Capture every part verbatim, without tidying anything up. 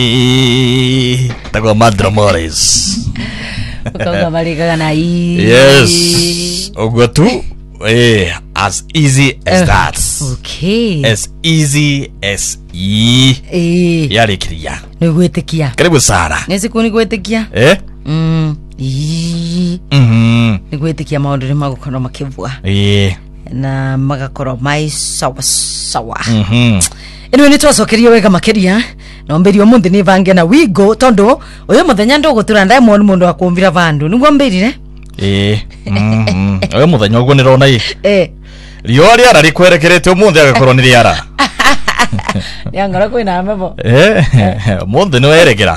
Tago Madro Morris. Ukaga baliga na hii. Yes. Ogotu. Eh, as easy as uh, that. Okay. As easy as e. Eh. Yale kiria. Nigwetekia. Karibu sana. Nesi kunigwetekia. Eh? Mm. Ee. Mhm. Nigwetekia maundu ni magukoro makivua. Eh. Na magakoro mai sawa sawa. Mhm. Eno ni twacokerie wega makiria. Nomberio munthi ni vange na wigo tondo oyo muthenya ndogo turanda mu mundu akumvira vandu niguo mbirire. Eh. Mhm. Oyo muthenya ugo ni rona i. Eh. Rio ria ari kwerekerete umuthi agakorwo ni riara. Yangara kwina mebo. Eh. Munthi no erekera.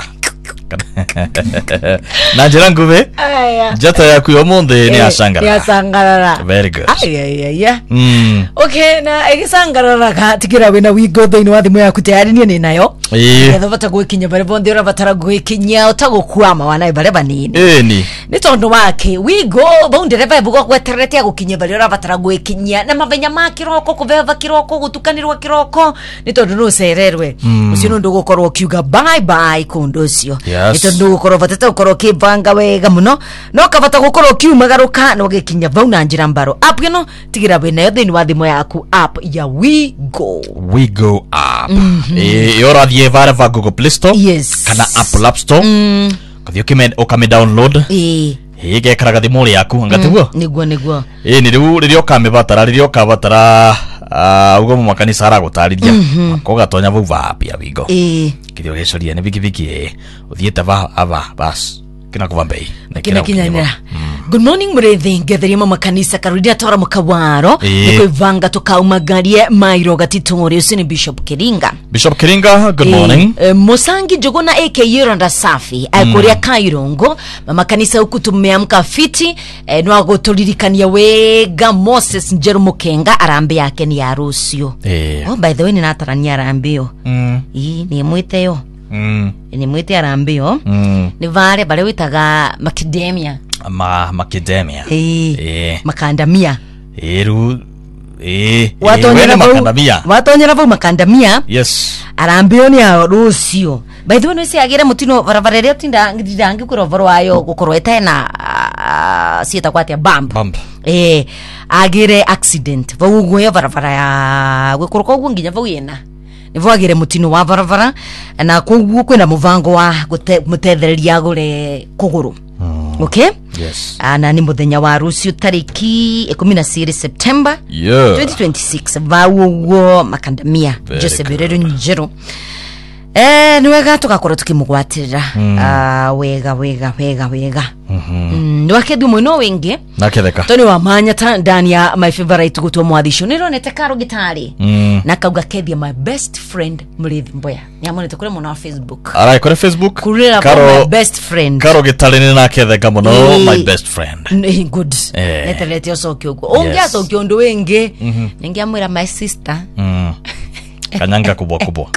Na njira nguve njata yaku yo munthi ni asangara. Ni asangara. Very good. Ay ay ay. Mm. Okay, na egisangara ka tikira wina wigo thini wa thimu yaku tayari ni ni nayo. Eh. Etho bata gwikinya bare bondi ora batara gwikinya utagukwama wana bare banini. Eh ni. Ni tondu wake wigo bondi reva bugo gweterete agukinya bare ora batara gwikinya na mavenya ma kiroko kuveva kiroko gutukanirwa kiroko ni tondu no sererwe. Ucio no ndugukorwo kiuga bye bye kundocio. Ni tondu gukorwo batata gukorwo kivanga wega muno no kabata gukorwo kiumagaruka no gikinya vau na njira mbaro app ino tigira wina yo thini wa thimu yaku app ya Wigo. Wigo app. Eh yora thie vara va Google Play Store. Yes. Kana Apple App Store. Mm. Kathio kime okame download. Eh. Eh gekaraga thimu yaku ngatiguo. Niguo niguo. Eh ni riu ririo kame batara ririo kabatara ah ugo mu makanisa ara gutariria. Ko gatonya vau va app ya Wigo. Eh. Kithio gecoria ni bigi bigi uthiete va ava bas. Kina kuvambei. Kina kinyanya. Good morning mrethi ngetheria mama kanisa karudia tora mukawaro niko ivanga tukaumagarie mairo gatitore usini Bishop Kiringa. Bishop Kiringa, good morning. E, e, Musangi Jogona aka Yiranda Safi akuria mm. Kairongo mama kanisa huku tumeamka fiti e, no agotoririkania wega Moses Njeru Mukenga arambe yake ni arusio. Eh. Oh by the way ni natarania arambio. Mm. Ii ni mwite yo. Mm. Ni mwite arambio. Mm. Ni vale bale witaga macadamia. Ma macadamia. Eh. Eh. Makandamia. Eru eh watonyera makandamia. Watonyera vau makandamia. Yes. Arambio ni arusio. By the way no se agire mutino varavarere tinda ngidangi kurovoro ayo gukorwo etena uh, sieta kwatia bump. Bump. Eh agire accident. Vau guyo varavara ya gukorwo kogu nginya vau yena. Nivo agire mutino wa varavara na kogu kwina muvango wa mutethereria gure kuguru. Mm. Okay? Yes. Ana ni muthenya wa rusio tariki ikumi na sita September yeah. twenty twenty-six vaugo makandamia Joseph Rero Njeru. Eh ni wega tugakorwo tukimugwatirira mm. uh, wega wega wega wega mhm mm, wakedu muno wingi naketheka toni wa manya ta ndani ya my favorite gutwa mwadhisho nironete karo gitari mm. na kauga kethia my best friend Murithi Mboya nyamonete kure muno wa Facebook arai kure Facebook kure karo my best friend karo gitari ni naketheka muno e, my best friend ni good eh. netelete osokyo ugo ongia yes. Sokyo ndo wingi mm -hmm. ningia mwira my sister mm. kanyanga kubwa kubwa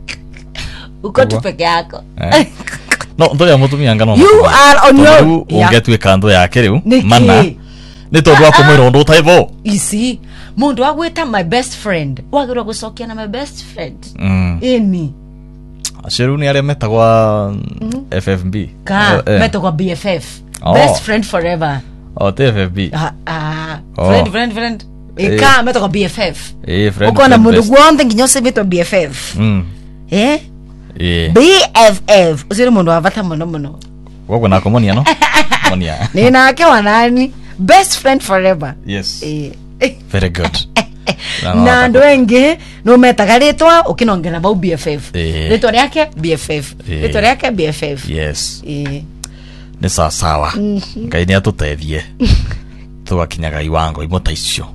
uko tu peke yako eh. No ndo ya mutumia ngano you are on your ungetwe kando yake riu mana ni tondu wa kumwira ndo taivo isi mundu wagweta my best friend wagirwa gucokia na my best friend mm. Eni asheru ni ale metagwa mm. F F B ka uh, eh. metagwa B F F oh. Best friend forever oh T F F B ah ah oh. friend friend friend eka eh. metagwa B F F eh friend uko na mundu gwonde nginyo metwa B F F mm. eh Yeah. B F F usiri mundu avata muno muno wako na komonia no monia ni nake wanani best friend forever yes eh very good na ndo enge no metagaritwa ukinongera bau B F F rito yake B F F rito yake B F F yes eh ni sawa sawa ngai ni atutethie tugakinyaga iwango imota icio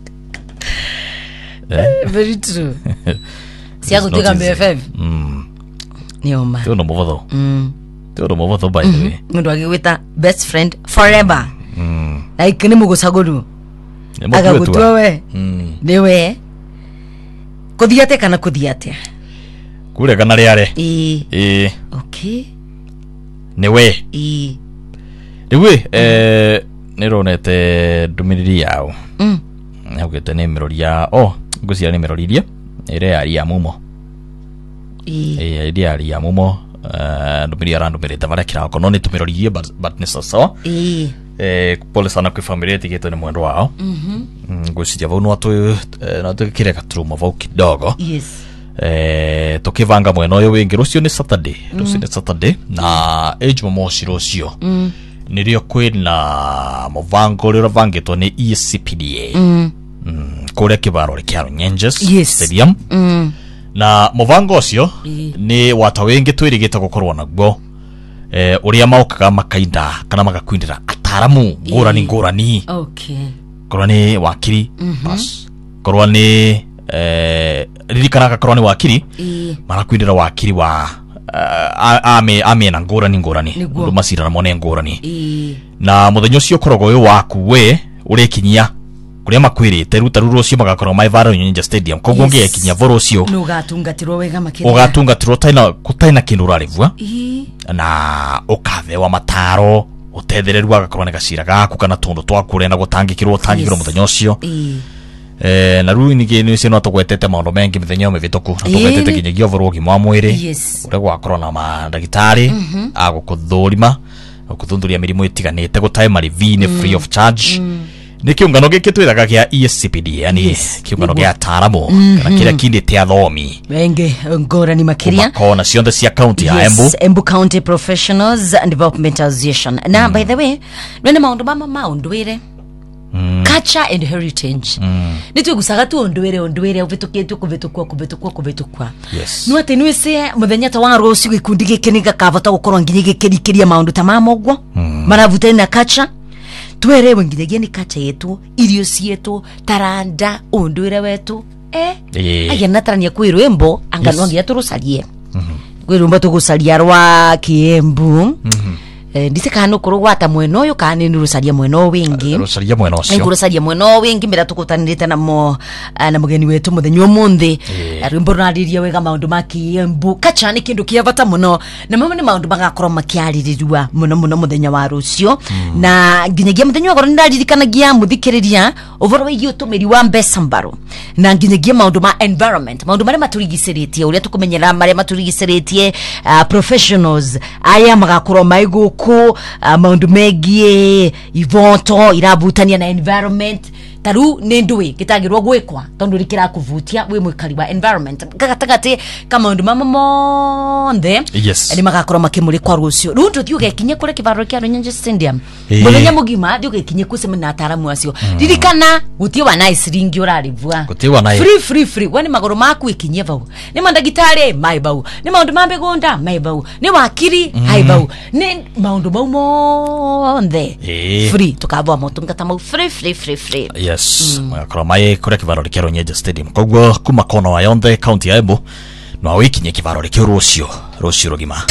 eh very true siago tiga B F F mm nioma tu no movo mm tu no movo by the way mundu agigwita best friend forever mm like ni mugusaguru agagutwa we mm niwe kuthiate kana kuthiate kure kana riare eh eh okay niwe eh niwe eh nironete ndumiriri yao mm nyagwete ni miroria oh ngucia ni miroririe ire ari ya mumo eh ire ari ya mumo uh, ndumiri arandumirite varia kirako no nitumiririe but, but ni sawa eh eh pole sana kwa familia tigeto ni mwendo wao mhm mm, ngusija vau no atu no tukire katruma vau kidogo yes eh tukivanga mweno yo wingi rucio ni Saturday mm. rucio ni Saturday na age momoshi rucio mm. nirio kwina muvango riro vangitwo ni E S C P D A mm. mm, kuria kibaro kia Runyenjes yes. Stadium mm. na muvango ucio mm. ni wata wingi twirigite gukorwo naguo eh uria maukaga makainda kana magakwindira ataramu ngurani ngurani okay korwa ni wakiri mm -hmm. bas korwa ni eh ririkana korwa ni wakiri e. marakwindira wakiri wa uh, ame ame na ngurani ngurani ndu masira na mone ngurani e. na muthenyo cio korogo uyu waku we uri kinyia kuria makwirite ruta ruru cio magakorwo mai varo Runyenjes Stadium koguo ngiye kinya voro cio no gatungatirwo wega makiria ugatungatirwo taina kutaina kindu rarivua e. na ukave wa mataro utethereru agakorwo ni gacira gaku kana tundu twaku rena gutangikirwo tangikirwo muthenyo cio e. eh na ruu ningi ni sino tugwetete maundu mengi mithenyo mivituku na tugwetete kinyagio voro gimwa mwiri yes ure gwakorwo na mandagitari mm -hmm. agukuthurima gukuthunduria mirimu itiganite gutae marivini mm. free of charge mm. ni kiungano giki twiraga kia E S C P D A yani yes. kiungano gia ataramu mm -hmm. kana kira kindite athomi wenge ngorani makiria kona cionthe cia county ya Embu yes Embu County Professionals and Development Association na mm. by the way nene maundu mama maundwire Mm. culture and heritage mm. nitugusaga tu ondwere ondwere uvitukitwe kuvitukwa kuvitukwa kuvitukwa yes no ati nwise muthenya ta wa rucio gikundi gikiniga kavota gukorwo nginyi gikirikiria maundu ta mamogwo mm. maravuta na culture twerewe nginyagia ni culture yetu irio cietu taranda ondwere wetu eh yeah. aya natarania kwirwembo anganwa ngia turucarie mhm kwirumba tugucaria rwa Kiembu mhm mm Eh, ndise kana ukuru gwata mweno uyu kana ni rucaria mweno wingi rucaria mweno ucio ni rucaria mweno wingi mbira tukutanirite na mo uh, na mugeni wetu muthenyo munthi yeah. rwimbo runariria wega maundu ma Kiembu kacha ni kindu kia bata muno na mama ni maundu magakorwo makiaririrwa muno muno muthenya wa rucio mm. na nginyagia muthenyo wa goroni ndaririkanagia muthikiriria uvoro wigi utumiri wa mbeca mbaro na nginyagia maundu ma environment maundu mari maturigiciritie uria tukumenyera mari maturigiciritie uh, professionals aya magakorwo maigu ku uh, maundu megie ivoto irabutania na environment taru nendwe kitagirwo gwikwa tondu rikira kuvutia we mwikari wa environment gagatagate kama maundu mama monthe yes ni magakorwo makimurikwa rucio ru ndu thiuge kinye kure kibaro kia Runyenjes Stadium muthenya mugima thiuge kinye kusema na ataramu acio ririkana gutie wa nice ringi urarivua gutie wa nice free free free wani magoro maku ikinye vau ni mandagitari mai bau ni maundu mambe gonda mai bau ni wakiri mm. hai bau ni maundu mau monthe free tukabwa motungata mau free free free free yes magakora mai kuria kibaro kia Runyenjes Stadium koguo kuma kona wa yonthe county ya Embu no wikinye kibaro kia rucio rucio rugima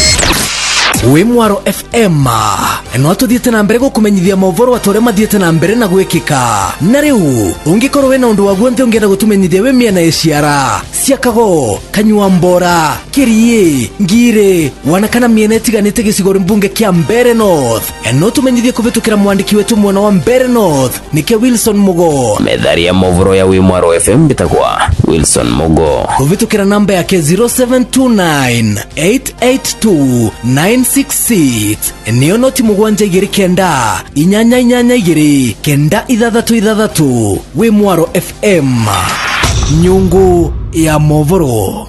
we Mwaro F M no tuthiete na mbere gukumenyithia movoro atore mathiete na mbere na gwikika na riu ungikorwo we na undu waguo nthe ungienda gutumenyithia we miena iciara ciakago kanywa mbora kirie ngire wana kana miena itiganite gicigo mbunge kia Mbere North no tumenyithie kuvitukira mwandiki wetu mwena wa Mbere North nike Wilson Mugo medhari ya movoro ya we Mwaro F M bitagwa Wilson Mugo kuvitukira namba yake zero seven two nine eight eight two nine six six niyo noti mugwanja igiri kenda inyanya inyanya igiri kenda ithathatu ithathatu we Mwaro F M nyungu ya movoro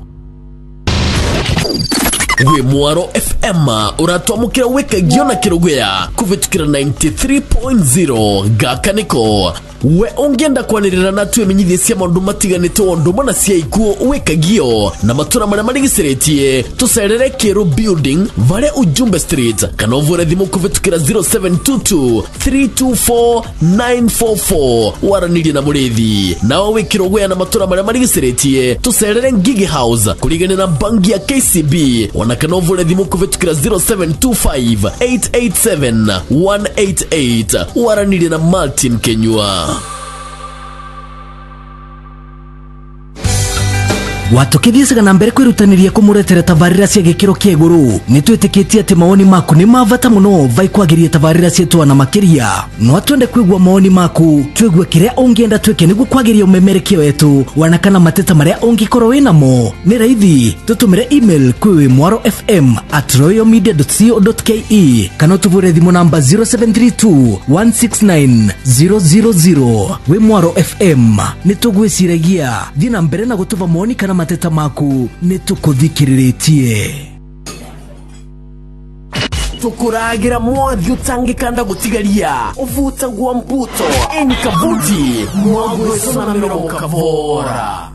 we Mwaro F M uratwamukira wikagio na kirugwea kuvitukira ninety-three point zero gakaniko we ungenda kwanirira na tuwe menyithie cia maundu matiganite wondu mana cia ikuo wikagio na matura maria marigiciritie tucerere Kiru Building vale Ujumbe Street kana uvure thimu kuvitukira zero seven two two three two four nine four four waranirie na murithi nao wikirogwea na matura maria marigiciritie tucerere Ngigi House kurigane na bangi ya K C B wana kana uvure thimu kuvitukira zero seven two five eight eight seven one eight eight waranirie na Martin Kenyua watũkithiecaga na mbere kwĩrutaniria kũmũretera tabarĩra cia gĩkĩro kĩa igũrũ. Nĩtwĩtĩkĩtie atĩ mawoni maku nĩ mavata mũno vai kwagĩria tabarĩra ciĩtwa na makĩria. No twende kwĩgua mawoni maku, twĩgue kĩrĩa ũngĩenda twĩke nĩguo kwagĩria ũmemerekia wetu, wana kana mateta marĩa ũngĩkorwo wĩnamo. Nĩ raithi, tũtũmĩre email kwĩ wimwaro f m at royal media dot co dot k e kana tũvũre thimũ namba zero seven three two one six nine zero zero zero. Wimwaro F M nĩtũgwĩciragia, thiĩ na mbere na gũtũva mawoni kana mateta maku, nĩtũkũthikĩrĩrĩtie. tukuragira mwathi utangikanda gutigaria uvuta gwa mbuto eni kabuti mwago sona mirongo kavora.